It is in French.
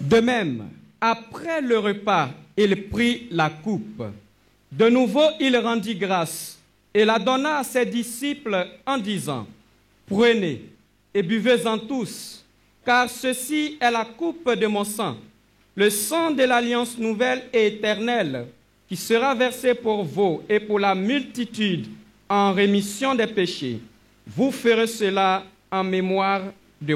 De même, après le repas, il prit la coupe. De nouveau, il rendit grâce et la donna à ses disciples en disant, « Prenez et buvez-en tous, car ceci est la coupe de mon sang, le sang de l'alliance nouvelle et éternelle, qui sera versé pour vous et pour la multitude en rémission des péchés. Vous ferez cela en mémoire de moi. »